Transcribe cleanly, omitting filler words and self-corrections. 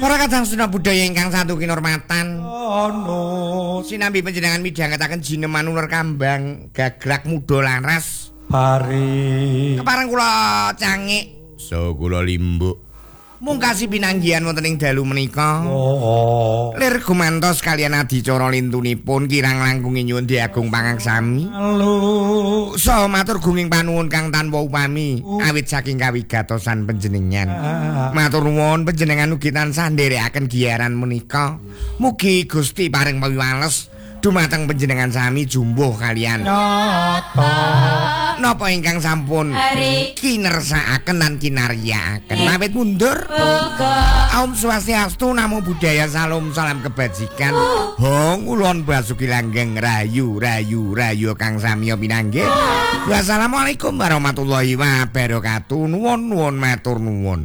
Para kadang sunah budaya ingkang satu kinurmatan. Sinambi panjenengan midhangetaken jineman uler kambang gagrag muda laras. Pari. Kepareng kula cangik, so kula limbuk. Mungkasi pinanggihan wonten ing dalu menika. Lir gumantos kaliyan adicara lintunipun kirang langkunging nyuwun diagung pangaksami. Saha matur gunging panuwun kang tanpa upami awit saking kawigatosan panjenengan. Matur nuwun panjenengan ugi tansah nderekaken giyaran menika. Mugi Gusti paring pawiwales dumateng panjenengan sami jumbuh kaliyan napa ingkang sampun kinersakaken lan kinaryakaken awit mundur. Om Swastiastu, Namo Buddhaya, Salam salam kebajikan. Hong ulon basuki langgeng rayu kang samiya pinanggih. Wassalamualaikum warahmatullahi wabarakatuh. Nuwun matur nuwun.